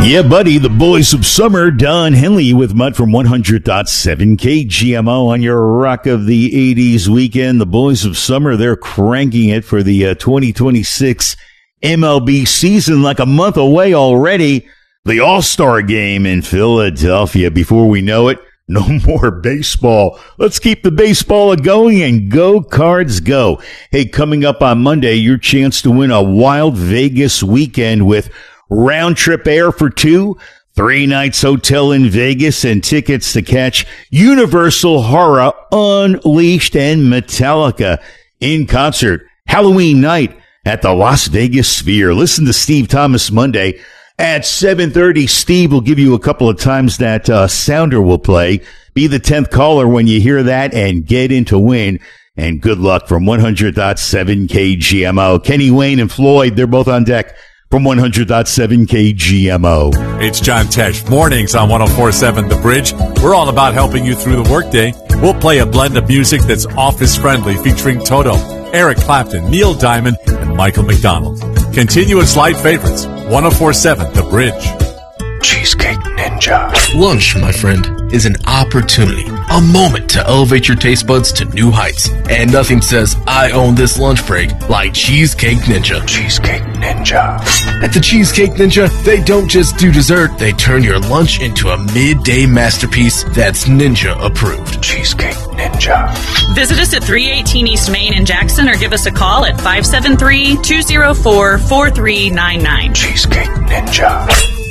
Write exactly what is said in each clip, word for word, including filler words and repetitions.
Yeah, buddy, the boys of summer, Don Henley with Mutt from one hundred point seven K G M O on your Rock of the eighties weekend. The boys of summer, they're cranking it for the uh, twenty twenty-six M L B season, like a month away already. The All-Star game in Philadelphia. Before we know it, no more baseball. Let's keep the baseball going and go Cards go. Hey, coming up on Monday, your chance to win a wild Vegas weekend with round trip air for two, three nights hotel in Vegas, and tickets to catch Universal Horror Unleashed and Metallica in concert Halloween night at the Las Vegas Sphere. Listen to Steve Thomas Monday at seven thirty. Steve will give you a couple of times that uh, sounder will play. Be the tenth caller when you hear that and get in to win. And good luck from one hundred point seven K G M O. Kenny Wayne and Floyd, they're both on deck from one hundred point seven K G M O. It's John Tesh. Mornings on one oh four point seven The Bridge. We're all about helping you through the workday. We'll play a blend of music that's office-friendly, featuring Toto, Eric Clapton, Neil Diamond, and Michael McDonald. Continuous light favorites. one oh four point seven The Bridge. Cheesecake Ninja. Lunch, my friend, is an opportunity, a moment to elevate your taste buds to new heights. And nothing says, I own this lunch break, like Cheesecake Ninja. Cheesecake Ninja. At the Cheesecake Ninja, they don't just do dessert, they turn your lunch into a midday masterpiece that's ninja approved. Cheesecake Ninja. Visit us at three eighteen East Main in Jackson or give us a call at five seven three, two oh four, four three nine nine. Cheesecake Ninja.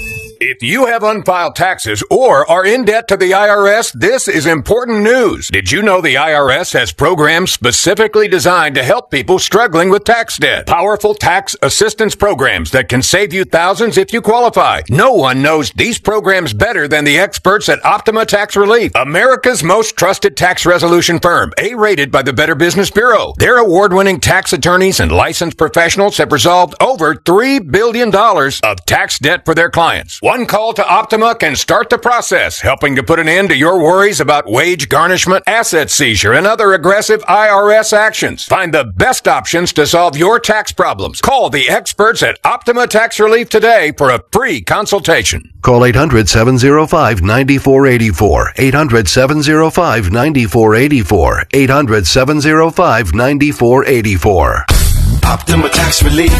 If you have unfiled taxes or are in debt to the I R S, this is important news. Did you know the I R S has programs specifically designed to help people struggling with tax debt? Powerful tax assistance programs that can save you thousands if you qualify. No one knows these programs better than the experts at Optima Tax Relief, America's most trusted tax resolution firm, A-rated by the Better Business Bureau. Their award-winning tax attorneys and licensed professionals have resolved over three billion dollars of tax debt for their clients. One call to Optima can start the process, helping to put an end to your worries about wage garnishment, asset seizure, and other aggressive I R S actions. Find the best options to solve your tax problems. Call the experts at Optima Tax Relief today for a free consultation. Call eight hundred, seven oh five, nine four eight four. eight hundred, seven oh five, nine four eight four. eight hundred, seven oh five, nine four eight four. Optima Tax Relief.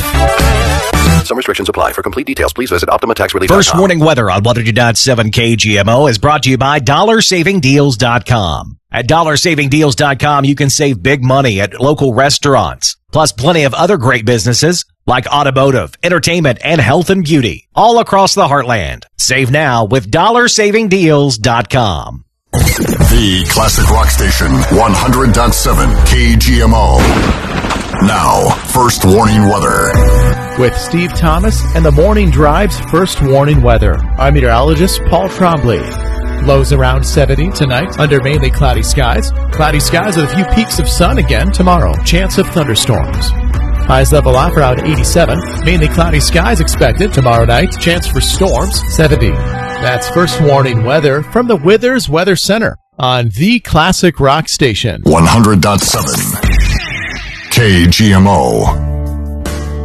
Some restrictions apply. For complete details, please visit Optima Tax Relief dot com. First warning weather on one hundred point seven K G M O is brought to you by dollar saving deals dot com. At dollar saving deals dot com, you can save big money at local restaurants, plus plenty of other great businesses like automotive, entertainment, and health and beauty, all across the heartland. Save now with dollar saving deals dot com. The classic rock station, one hundred point seven K G M O. Now, first warning weather. With Steve Thomas and the Morning Drive's first warning weather, I'm meteorologist Paul Trombley. Lows around seventy tonight under mainly cloudy skies. Cloudy skies with a few peaks of sun again tomorrow. Chance of thunderstorms. Highs level off around eighty-seven. Mainly cloudy skies expected tomorrow night. Chance for storms, seventy. That's first warning weather from the Withers Weather Center on the classic rock station. one hundred point seven K G M O.